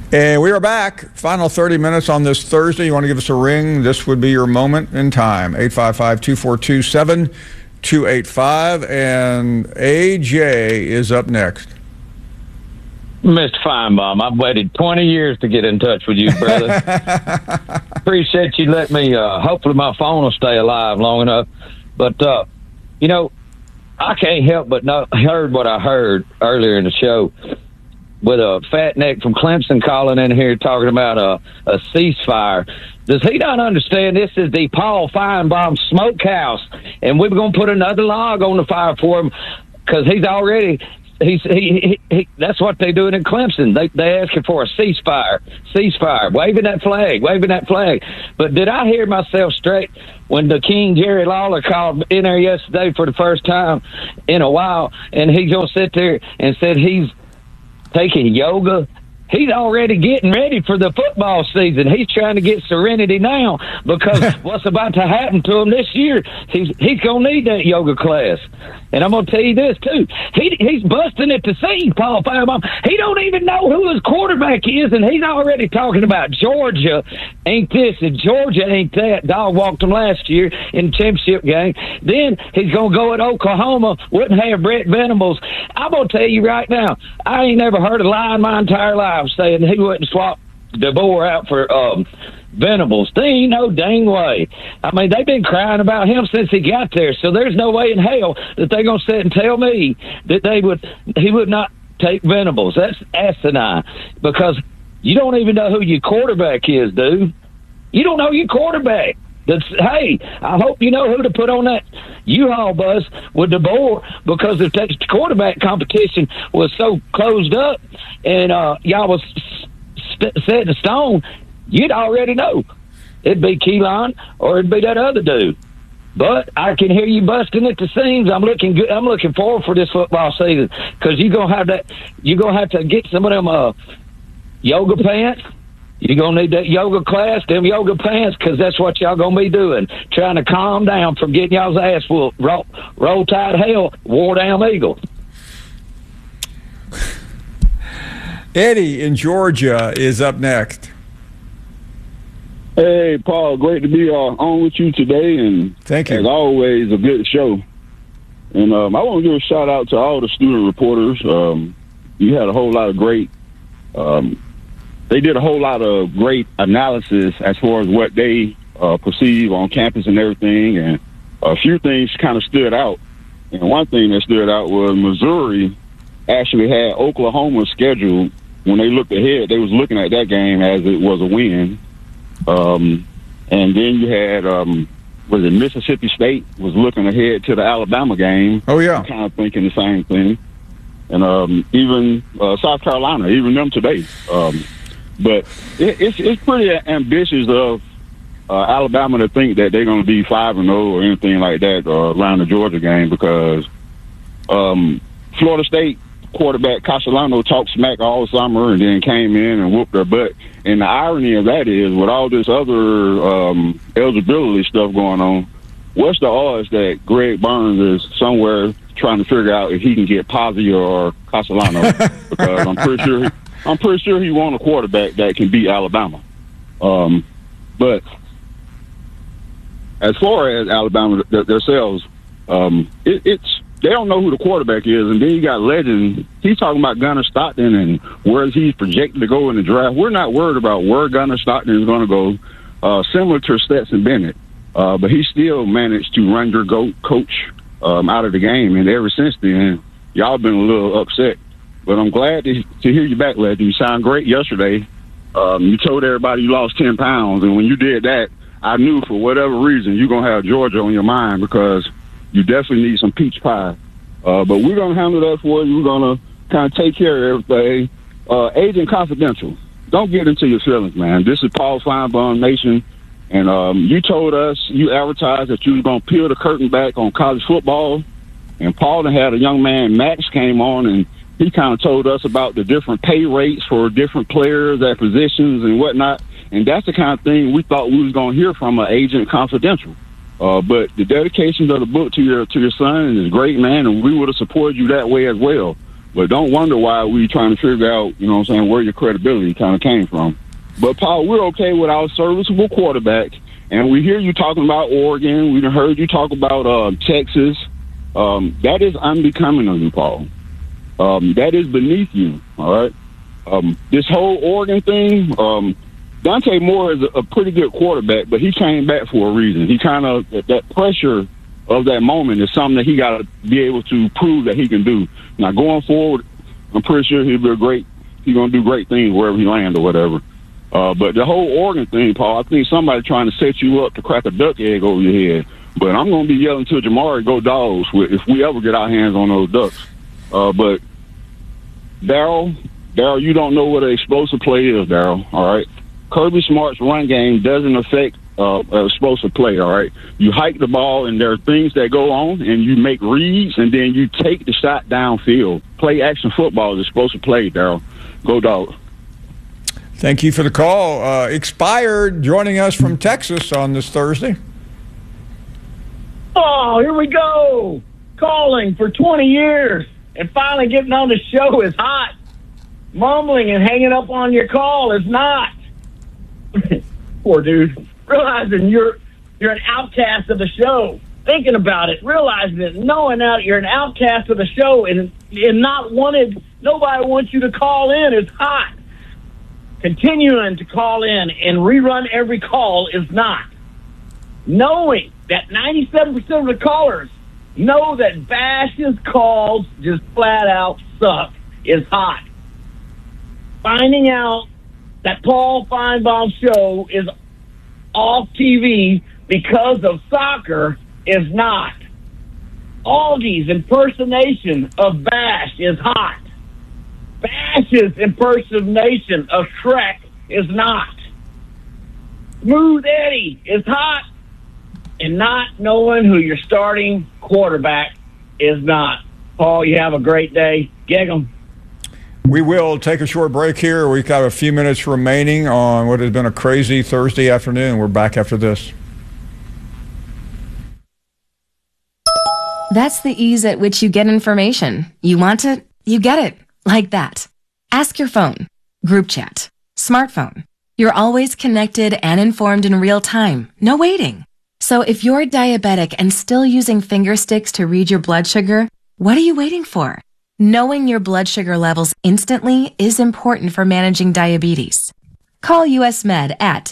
And we are back. Final 30 minutes on this Thursday. You want to give us a ring? This would be your moment in time. 855-242-7285. And AJ is up next. Mr. Feinbaum, I've waited 20 years to get in touch with you, brother. Appreciate you letting me. Hopefully my phone will stay alive long enough. But, I can't help but heard what I heard earlier in the show with a fat neck from Clemson calling in here talking about a ceasefire. Does he not understand this is the Paul Feinbaum smokehouse, and we're going to put another log on the fire for him because he's already – he that's what they're doing in Clemson. They asking for a ceasefire, waving that flag. But did I hear myself straight when the King Jerry Lawler called in there yesterday for the first time in a while, and he's gonna sit there and said he's taking yoga? He's already getting ready for the football season. He's trying to get serenity now because what's about to happen to him this year, he's going to need that yoga class. And I'm going to tell you this, too. He's busting at the seams, Paul Feinbaum. He don't even know who his quarterback is, and he's already talking about Georgia ain't this and Georgia ain't that. Dog walked him last year in the championship game. Then he's going to go at Oklahoma, wouldn't have Brett Venables. I'm going to tell you right now, I ain't never heard a lie in my entire life saying he wouldn't swap DeBoer out for Venables. There ain't no dang way. I mean, they've been crying about him since he got there, so there's no way in hell that they're going to sit and tell me that he would not take Venables. That's asinine because you don't even know who your quarterback is, dude. You don't know your quarterback. Hey, I hope you know who to put on that U-Haul bus with DeBoer because if that quarterback competition was so closed up and y'all was set in stone, you'd already know. It'd be Keelan or it'd be that other dude. But I can hear you busting at the seams. I'm looking good. I'm looking forward for this football season because you're gonna have to get some of them yoga pants. You're going to need that yoga class, them yoga pants, because that's what y'all going to be doing, trying to calm down from getting y'all's ass full. Roll Tide hell, War Down Eagle. Eddie in Georgia is up next. Hey, Paul, great to be on with you today, and thank you. As always, a good show. And I want to give a shout-out to all the student reporters. You had a whole lot of great they did a whole lot of great analysis as far as what they perceive on campus and everything, and a few things kind of stood out. And one thing that stood out was Missouri actually had Oklahoma scheduled. When they looked ahead, they was looking at that game as it was a win. And then you had, was it Mississippi State was looking ahead to the Alabama game. Oh, yeah. Kind of thinking the same thing. And even South Carolina, even them today. But it's pretty ambitious of Alabama to think that they're going to be 5-0 or anything like that around the Georgia game because Florida State quarterback Castellano talked smack all summer and then came in and whooped their butt. And the irony of that is, with all this other eligibility stuff going on, what's the odds that Greg Burns is somewhere trying to figure out if he can get Pazzi or Castellano? Because I'm pretty sure he wants a quarterback that can beat Alabama. But as far as Alabama themselves, they don't know who the quarterback is. And then you got legend. He's talking about Gunnar Stockton and where he's projected to go in the draft. We're not worried about where Gunnar Stockton is going to go, similar to Stetson Bennett. But he still managed to run your coach out of the game. And ever since then, y'all been a little upset. But I'm glad to hear you back, Legend. You sound great yesterday. You told everybody you lost 10 pounds. And when you did that, I knew for whatever reason you're going to have Georgia on your mind because you definitely need some peach pie. But we're going to handle that for you. We're going to kind of take care of everything. Agent Confidential, don't get into your feelings, man. This is Paul Feinbaum Nation. And you told us, you advertised that you were going to peel the curtain back on college football. And Paul had a young man, Max, came on, and he kind of told us about the different pay rates for different players at positions and whatnot. And that's the kind of thing we thought we was going to hear from an Agent Confidential. But the dedication of the book to your son is great, man, and we would have supported you that way as well. But don't wonder why we trying to figure out, you know what I'm saying, where your credibility kind of came from. But, Paul, we're okay with our serviceable quarterback. And we hear you talking about Oregon. We heard you talk about Texas. That is unbecoming of you, Paul. That is beneath you, all right? This whole Oregon thing, Dante Moore is a pretty good quarterback, but he came back for a reason. He kind of, that pressure of that moment is something that he got to be able to prove that he can do. Now, going forward, I'm pretty sure he's going to do great things wherever he lands or whatever. But the whole Oregon thing, Paul, I think somebody trying to set you up to crack a duck egg over your head. But I'm going to be yelling to Jamari, go Dogs, if we ever get our hands on those ducks. But Darryl, you don't know what an explosive play is, Darryl, all right? Kirby Smart's run game doesn't affect an explosive play, all right? You hike the ball, and there are things that go on, and you make reads, and then you take the shot downfield. Play action football is explosive play, Darryl. Go Dogs. Thank you for the call. Expired joining us from Texas on this Thursday. Oh, here we go. Calling for 20 years and finally getting on the show is hot. Mumbling and hanging up on your call is not. Poor dude. Realizing you're an outcast of the show. Thinking about it, realizing it, knowing that you're an outcast of the show and not wanted, nobody wants you to call in is hot. Continuing to call in and rerun every call is not. Knowing that 97% of the callers know that Bash's calls just flat out suck is hot. Finding out that Paul Feinbaum's show is off TV because of soccer is not. Augie's impersonation of Bash is hot. Bash's impersonation of Shrek is not. Smooth Eddie is hot. And not knowing who your starting quarterback is not. Paul, you have a great day. Gig 'em. We will take a short break here. We've got a few minutes remaining on what has been a crazy Thursday afternoon. We're back after this. That's the ease at which you get information. You want it, you get it. Like that. Ask your phone, group chat, smartphone. You're always connected and informed in real time. No waiting. So if you're diabetic and still using finger sticks to read your blood sugar, what are you waiting for? Knowing your blood sugar levels instantly is important for managing diabetes. Call US Med at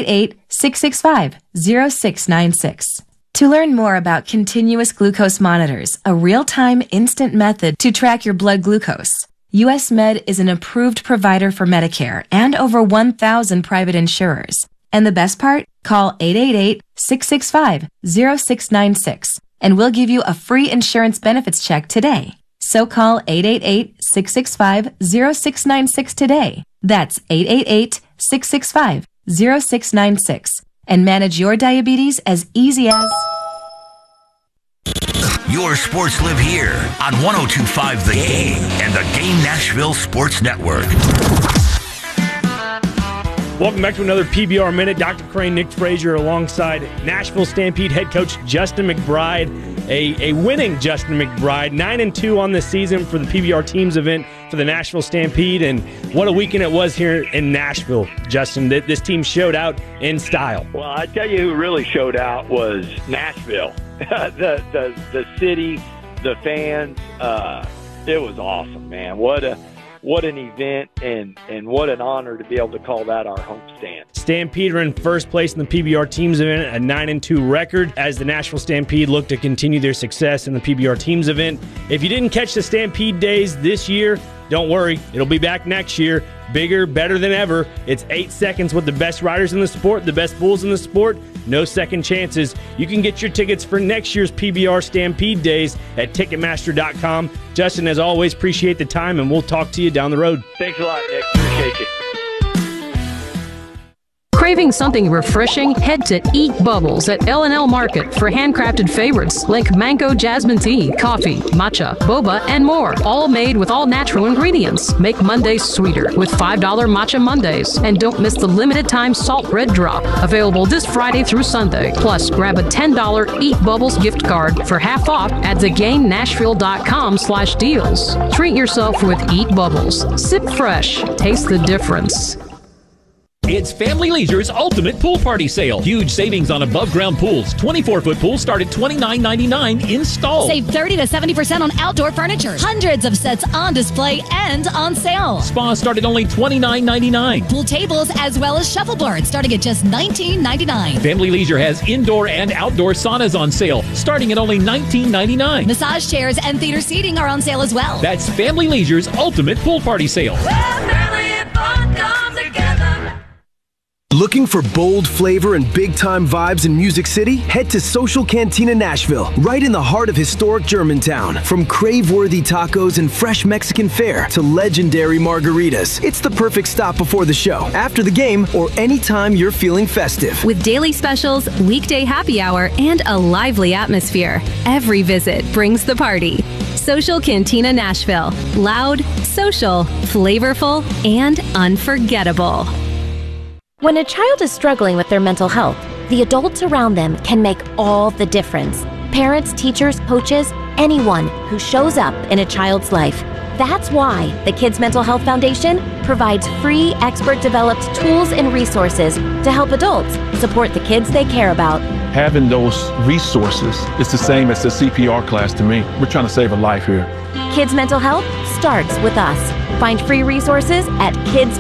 888-665-0696. To learn more about continuous glucose monitors, a real-time instant method to track your blood glucose. US Med is an approved provider for Medicare and over 1,000 private insurers. And the best part? Call 888-665-0696 and we'll give you a free insurance benefits check today. So call 888-665-0696 today. That's 888-665-0696 and manage your diabetes as easy as... Your sports live here on 102.5 The Game and the Game Nashville Sports Network. Welcome back to another PBR Minute. Dr. Crane, Nick Frazier, alongside Nashville Stampede head coach Justin McBride. A winning Justin McBride, 9-2 on the season for the PBR teams event for the Nashville Stampede. And what a weekend it was here in Nashville, Justin. This team showed out in style. Well, I tell you who really showed out was Nashville. the city, the fans. It was awesome, man. What an event and what an honor to be able to call that our homestand. Stampede are in first place in the PBR teams event, a 9-2 record as the Nashville Stampede look to continue their success in the PBR teams event. If you didn't catch the Stampede days this year, don't worry, it'll be back next year. Bigger, better than ever. It's 8 seconds with the best riders in the sport, the best bulls in the sport. No second chances. You can get your tickets for next year's PBR Stampede Days at Ticketmaster.com. Justin, as always, appreciate the time, and we'll talk to you down the road. Thanks a lot, Nick. Appreciate you. Craving something refreshing? Head to Eat Bubbles at L&L Market for handcrafted favorites like mango jasmine tea, coffee, matcha, boba, and more. All made with all natural ingredients. Make Mondays sweeter with $5 Matcha Mondays. And don't miss the limited time salt bread drop. Available this Friday through Sunday. Plus, grab a $10 Eat Bubbles gift card for half off at thegainenashville.com/deals. Treat yourself with Eat Bubbles. Sip fresh. Taste the difference. It's Family Leisure's Ultimate Pool Party Sale. Huge savings on above-ground pools. 24-foot pools start at $29.99 installed. Save 30 to 70% on outdoor furniture. Hundreds of sets on display and on sale. Spas start at only $29.99. Pool tables as well as shuffleboards starting at just $19.99. Family Leisure has indoor and outdoor saunas on sale starting at only $19.99. Massage chairs and theater seating are on sale as well. That's Family Leisure's Ultimate Pool Party Sale. Looking for bold flavor and big-time vibes in Music City? Head to Social Cantina Nashville, right in the heart of historic Germantown. From crave-worthy tacos and fresh Mexican fare to legendary margaritas, it's the perfect stop before the show, after the game, or anytime you're feeling festive. With daily specials, weekday happy hour, and a lively atmosphere, every visit brings the party. Social Cantina Nashville. Loud, social, flavorful, and unforgettable. When a child is struggling with their mental health, the adults around them can make all the difference. Parents, teachers, coaches, anyone who shows up in a child's life. That's why the Kids Mental Health Foundation provides free, expert-developed tools and resources to help adults support the kids they care about. Having those resources is the same as the CPR class to me. We're trying to save a life here. Kids Mental Health starts with us. Find free resources at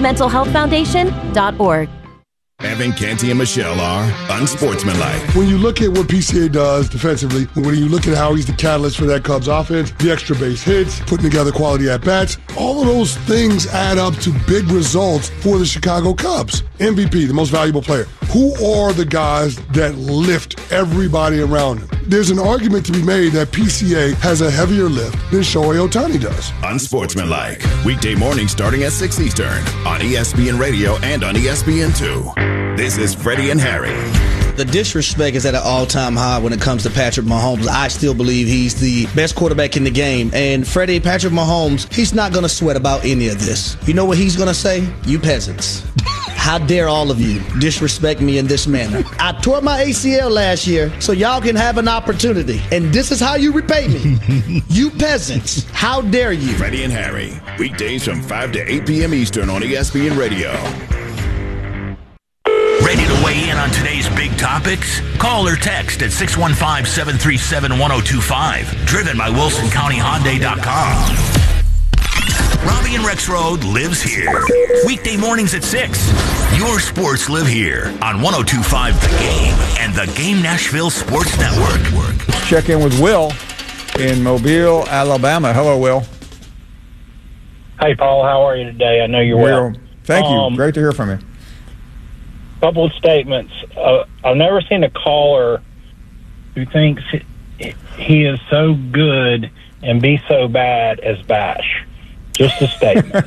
kidsmentalhealthfoundation.org. Evan, Canty, and Michelle are unsportsmanlike. When you look at what PCA does defensively, when you look at how he's the catalyst for that Cubs offense, the extra base hits, putting together quality at-bats, all of those things add up to big results for the Chicago Cubs. MVP, the most valuable player. Who are the guys that lift everybody around him? There's an argument to be made that PCA has a heavier lift than Shohei Ohtani does. Unsportsmanlike. Weekday mornings starting at 6 Eastern on ESPN Radio and on ESPN2. This is Freddie and Harry. The disrespect is at an all-time high when it comes to Patrick Mahomes. I still believe he's the best quarterback in the game. And Patrick Mahomes, he's not going to sweat about any of this. You know what he's going to say? You peasants. How dare all of you disrespect me in this manner? I tore my ACL last year so y'all can have an opportunity. And this is how you repay me. You peasants. How dare you? Freddie and Harry. Weekdays from 5 to 8 p.m. Eastern on ESPN Radio. Ready to weigh in on today's big topics? Call or text at 615-737-1025. Driven by WilsonCountyHyundai.com. Robbie and Rex Road lives here. Weekday mornings at 6. Your sports live here on 102.5 The Game and the Game Nashville Sports Network. Check in with Will in Mobile, Alabama. Hello, Will. Hey, Paul. How are you today? I know you're well. Thank you. Great to hear from you. Couple of statements. I've never seen a caller who thinks he is so good and be so bad as Bash. Just a statement.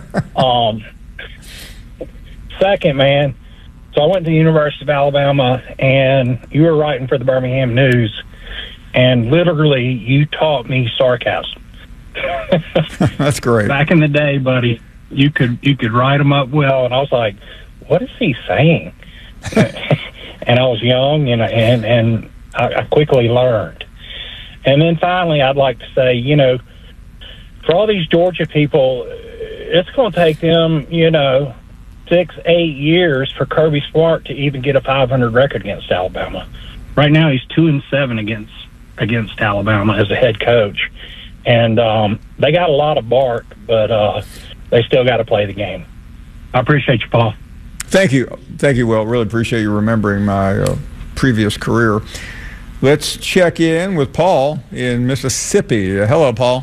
Second, man, so I went to the University of Alabama, and you were writing for the Birmingham News, and literally you taught me sarcasm. That's great. Back in the day, buddy, you could write them up well, and I was like, what is he saying? And I was young, and I quickly learned. And then finally, I'd like to say, you know, for all these Georgia people, it's going to take them, 6-8 years for Kirby Smart to even get a 500 record against Alabama. Right now, he's 2-7 against Alabama as a head coach, and they got a lot of bark, but they still got to play the game. I appreciate you, Paul. Thank you, Will. Really appreciate you remembering my previous career. Let's check in with Paul in Mississippi. Hello, Paul.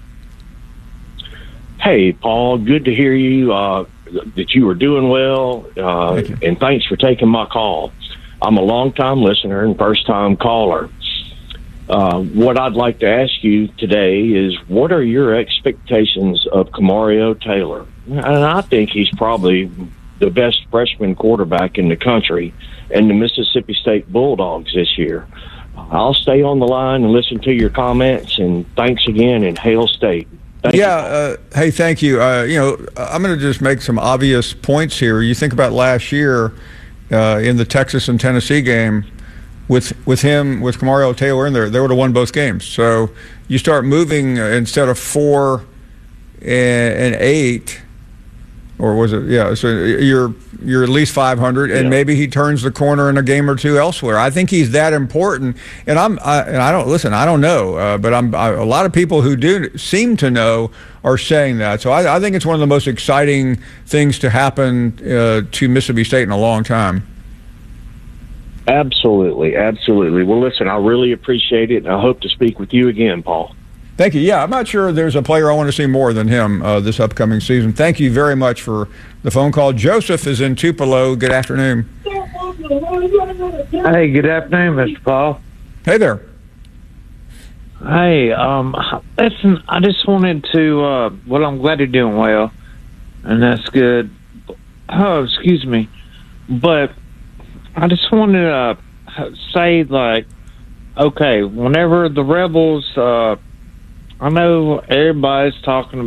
Hey, Paul. Good to hear you. That you were doing well, and thanks for taking my call. I'm a long-time listener and first-time caller. What I'd like to ask you today is, what are your expectations of Kamario Taylor? And I think he's probably the best freshman quarterback in the country and the Mississippi State Bulldogs this year. I'll stay on the line and listen to your comments, and thanks again, and Hail State. Hey, thank you. I'm going to just make some obvious points here. You think about last year in the Texas and Tennessee game, with Kamario Taylor in there, they would have won both games. So you start moving instead of 4 and 8, or was it? Yeah. So you're at least 500, and maybe he turns the corner in a game or two elsewhere. I think he's that important. And I don't know, but a lot of people who do seem to know are saying that. So I think it's one of the most exciting things to happen to Mississippi State in a long time. Absolutely. Well, listen, I really appreciate it, and I hope to speak with you again, Paul. Thank you. Yeah, I'm not sure there's a player I want to see more than him this upcoming season. Thank you very much for the phone call. Joseph is in Tupelo. Good afternoon. Hey, good afternoon, Mr. Paul. Hey there. Hey, listen, I just wanted to, I'm glad you're doing well, and that's good. Oh, excuse me. But I just wanted to say, okay, whenever the Rebels, I know everybody's talking